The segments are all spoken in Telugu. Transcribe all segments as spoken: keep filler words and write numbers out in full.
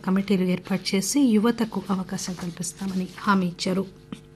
కమిటీలు ఏర్పాటు చేసి యువతకు అవకాశం కల్పిస్తామని హామీ ఇచ్చారు.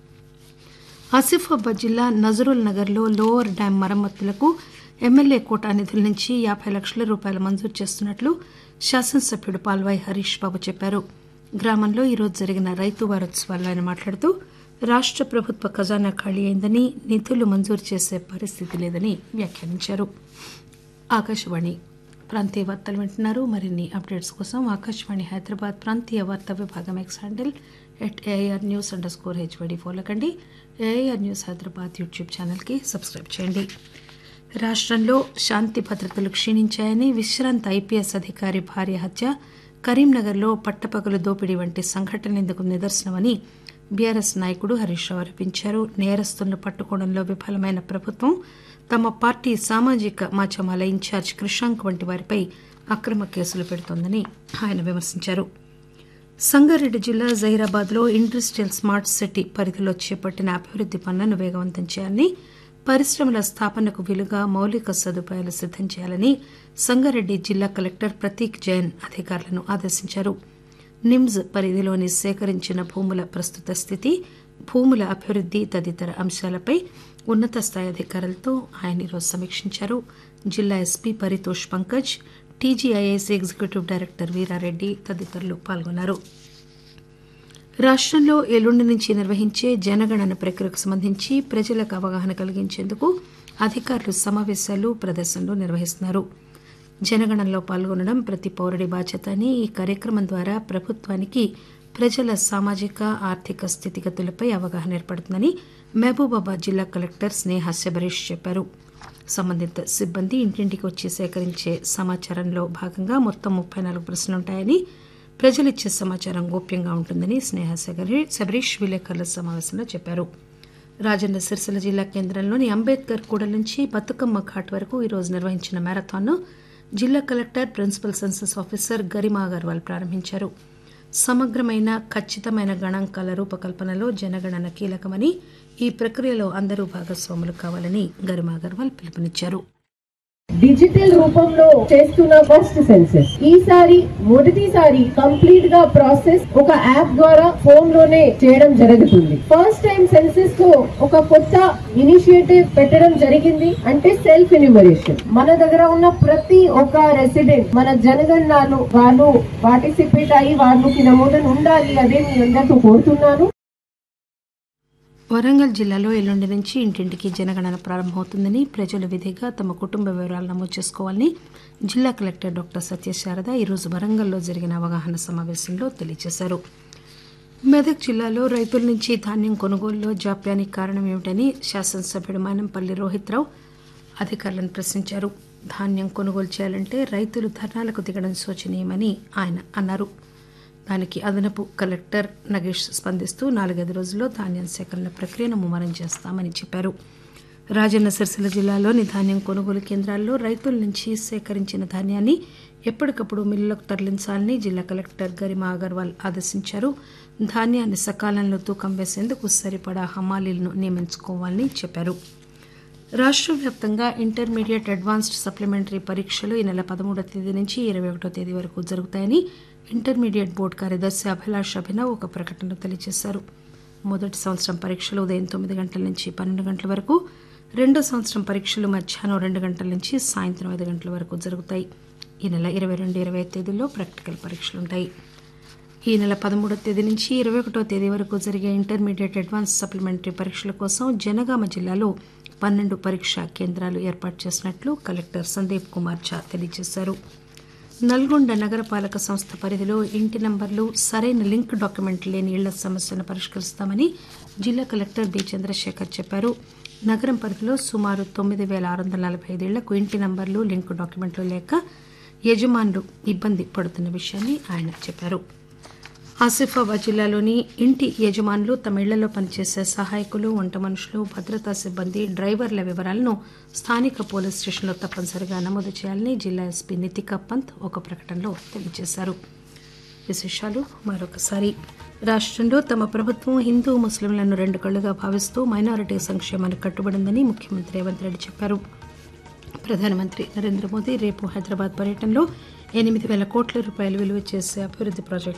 ఆసిఫాబాద్ జిల్లా నజరుల్ నగర్లో లోవర్ డ్యాం మరమ్మతులకు ఎమ్మెల్యే కోటా నిధుల నుంచి యాబై లక్షల రూపాయలు మంజూరు చేస్తున్నట్లు శాసనసభ్యుడు పాల్వాయి హరీష్ బాబు చెప్పారు. గ్రామంలో ఈరోజు జరిగిన రైతు వారోత్సవాల్లో ఆయన మాట్లాడుతూ రాష్ట ప్రభుత్వ ఖజానా ఖాళీ అయిందని, నిధులు మంజూరు చేసే పరిస్థితి లేదని వ్యాఖ్యానించారు. ఆకాశవాణి ప్రాంతీయ వార్తలు వింటున్నారు. మరిన్ని అప్డేట్స్ కోసం ఆకాశవాణి హైదరాబాద్ ప్రాంతీయ వార్తా విభాగం X handle at AIR news under score HYD follow కండి. ఏఐఆర్ న్యూస్ హైదరాబాద్ యూట్యూబ్ ఛానల్కి సబ్స్క్రైబ్ చేయండి. రాష్టంలో శాంతి భద్రతలు క్షీణించాయని, విశ్రాంత ఐపీఎస్ అధికారి భార్య హత్య, కరీంనగర్లో పట్టపగలు దోపిడీ వంటి సంఘటనలు ఇందుకు నిదర్శనమని బీఆర్ఎస్ నాయకుడు హరీష్ రావు ఆరోపించారు. నేరస్తులను పట్టుకోవడంలో విఫలమైన ప్రభుత్వం తమ పార్టీ సామాజిక మాధ్యమాల ఇన్ఛార్జ్ కృషాంక్ వంటి వారిపై అక్రమ కేసులు పెడుతోందని ఆయన విమర్శించారు. సంగారెడ్డి జిల్లా జహీరాబాద్లో ఇండస్ట్రియల్ స్మార్ట్ సిటీ పరిధిలో చేపట్టిన అభివృద్ది పనులను వేగవంతం చేయాలని, పరిశ్రమల స్థాపనకు వీలుగా మౌలిక సదుపాయాలు సిద్దం చేయాలని సంగారెడ్డి జిల్లా కలెక్టర్ ప్రతీక్ జైన్ అధికారులను ఆదేశించారు. నిమ్స్ పరిధిలోని సేకరించిన భూముల ప్రస్తుత స్థితి, భూముల అభివృద్ది తదితర అంశాలపై ఉన్నత స్థాయి అధికారులతో ఆయన ఈరోజు సమీక్షించారు. జిల్లా SP Paritosh Pankaj, TGIS executive director Veerareddy తదితరులు పాల్గొన్నారు. రాష్టంలో ఎల్లుండి నుంచి నిర్వహించే జనగణన ప్రక్రియకు సంబంధించి ప్రజలకు అవగాహన కలిగించేందుకు అధికారులు సమావేశాలు, ప్రదర్శనలు నిర్వహిస్తున్నారు. జనగణనలో పాల్గొనడం ప్రతి పౌరుడి బాధ్యత అని, ఈ కార్యక్రమం ద్వారా ప్రభుత్వానికి ప్రజల సామాజిక ఆర్థిక స్థితిగతులపై అవగాహన ఏర్పడుతుందని మహబూబాబాద్ జిల్లా కలెక్టర్ స్నేహ శబరీష్ చెప్పారు. సంబంధిత సిబ్బంది ఇంటింటికి వచ్చి సేకరించే సమాచారంలో భాగంగా మొత్తం ముప్పై నాలుగు ప్రశ్నలుంటాయని, ప్రజలిచ్చే సమాచారం గోప్యంగా ఉంటుందని స్నేహ శబరీష్ విలేకరుల సమావేశంలో చెప్పారు. రాజన్న సిరిసిల్ల జిల్లా కేంద్రంలోని అంబేద్కర్ కూడలి నుంచి బతుకమ్మ ఘాట్ వరకు ఈరోజు నిర్వహించిన మ్యారథాన్ను జిల్లా collector, principal census officer Garima Agarwal ప్రారంభించారు. సమగ్రమైన ఖచ్చితమైన గణాంకాల రూపకల్పనలో జనగణన కీలకమని, ఈ ప్రక్రియలో అందరూ భాగస్వాములు కావాలని గరిమా అగర్వాల్ పిలుపునిచ్చారు. డిజిటల్ రూపంలో చేస్తున్న ఫస్ట్ సెన్సెస్ ఈసారి మొదటిసారి కంప్లీట్ గా ప్రాసెస్ ఒక యాప్ ద్వారా ఫోన్ లోనే చేయడం జరుగుతుంది. ఫస్ట్ టైం సెన్సెస్ తో ఒక కొత్త ఇనిషియేటివ్ పెట్టడం జరిగింది. అంటే సెల్ఫ్ ఎన్యూమరేషన్. మన దగ్గర ఉన్న ప్రతి ఒక్క రెసిడెంట్ మన జనగణనలో వాళ్ళు పార్టిసిపేట్ అయ్యి వాళ్ళకి నమోదన ఉండాలి. అదే మీ అందరితో కోరుతున్నాను. వరంగల్ జిల్లాలో ఎల్లుండి నుంచి ఇంటింటికి జనగణన ప్రారంభమవుతుందని, ప్రజలు విధిగా తమ కుటుంబ వివరాలు నమోదు చేసుకోవాలని జిల్లా కలెక్టర్ డాక్టర్ సత్యశారద ఈరోజు వరంగల్లో జరిగిన అవగాహన సమావేశంలో తెలియజేశారు. మెదక్ జిల్లాలో రైతుల నుంచి ధాన్యం కొనుగోలులో జాప్యానికి కారణం ఏమిటని శాసనసభ్యుడు మానంపల్లి రోహిత్ రావు అధికారులను ప్రశ్నించారు. ధాన్యం కొనుగోలు చేయాలంటే రైతులు ధర్నాలకు దిగడం శోచనీయమని ఆయన అన్నారు. దానికి అదనపు కలెక్టర్ నగేష్ స్పందిస్తూ నాలుగైదు రోజుల్లో ధాన్యం సేకరణ ప్రక్రియను ముమ్మరం చేస్తామని చెప్పారు. రాజన్న సిరిసిల్ల జిల్లాలోని ధాన్యం కొనుగోలు కేంద్రాల్లో రైతుల నుంచి సేకరించిన ధాన్యాన్ని ఎప్పటికప్పుడు మిల్లులకు తరలించాలని జిల్లా కలెక్టర్ గరిమా అగర్వాల్ ఆదేశించారు. ధాన్యాన్ని సకాలంలో తూకం వేసేందుకు సరిపడా హమాలీలను నియమించుకోవాలని చెప్పారు. రాష్ట్ర వ్యాప్తంగా ఇంటర్మీడియట్ అడ్వాన్స్డ్ సప్లిమెంటరీ పరీక్షలు ఈ నెల పదమూడవ తేదీ నుంచి ఇరవై ఒకటో తేదీ వరకు జరుగుతాయని ఇంటర్మీడియట్ బోర్డు కార్యదర్శి అభిలాష్ అభినవ్ ఒక ప్రకటనలో తెలియజేశారు. మొదటి సంవత్సరం పరీక్షలు ఉదయం తొమ్మిది గంటల నుంచి పన్నెండు గంటల వరకు, రెండో సంవత్సరం పరీక్షలు మధ్యాహ్నం రెండు గంటల నుంచి సాయంత్రం ఐదు గంటల వరకు జరుగుతాయి. ఈ నెల ఇరవై రెండు ఇరవై ఐదు తేదీల్లో ప్రాక్టికల్ పరీక్షలుంటాయి. ఈ నెల పదమూడవ తేదీ నుంచి ఇరవై ఒకటో తేదీ వరకు జరిగే ఇంటర్మీడియట్ అడ్వాన్స్ సప్లిమెంటరీ పరీక్షల కోసం జనగామ జిల్లాలో పన్నెండు పరీక్షా కేంద్రాలు ఏర్పాటు చేసినట్లు కలెక్టర్ సందీప్ కుమార్ ఝా తెలియజేశారు. నల్గొండ నగరపాలక సంస్థ పరిధిలో ఇంటి నంబర్లు, సరైన లింక్ డాక్యుమెంట్ లేని ఇళ్ల సమస్యను పరిష్కరిస్తామని జిల్లా కలెక్టర్ బి చంద్రశేఖర్ చెప్పారు. నగరం పరిధిలో సుమారు తొమ్మిది పేల ఆరు వందల నలభై ఐదు ఇళ్లకు ఇంటి నంబర్లు, లింక్ డాక్యుమెంట్లు లేక యజమానులు ఇబ్బంది పడుతున్న విషయాన్ని ఆయన చెప్పారు. ఆసిఫాబాద్ జిల్లాలోని ఇంటి యజమానులు తమ ఇళ్లలో పనిచేసే సహాయకులు, వంట మనుషులు, భద్రతా సిబ్బంది, డ్రైవర్ల వివరాలను స్థానిక పోలీస్ స్టేషన్లో తప్పనిసరిగా నమోదు చేయాలని జిల్లా ఎస్పీ నితికా పంత్ ఒక ప్రకటనలో తెలియజేశారు. విశేషాలు మరొకసారి. రాష్టంలో తమ ప్రభుత్వం హిందూ ముస్లింలను రెండు కళ్లుగా భావిస్తూ మైనారిటీ సంక్షేమానికి కట్టుబడిందని ముఖ్యమంత్రి రేవంత్ రెడ్డి చెప్పారు. ప్రధానమంత్రి నరేంద్ర మోదీ రేపు హైదరాబాద్ పర్యటనలో ఎనిమిది వేల కోట్ల రూపాయలు విలువ చేసే అభివృద్ది ప్రాజెక్టు